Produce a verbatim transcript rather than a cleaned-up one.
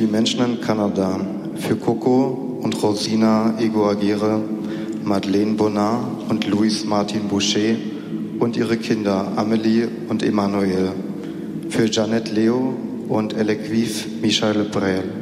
die Menschen in Kanada, für Coco und Rosina Egoagere, Madeleine Bonnard und Louis Martin Boucher und ihre Kinder Amelie und Emmanuel, für Jeanette Leo und Elequive Michael Brel.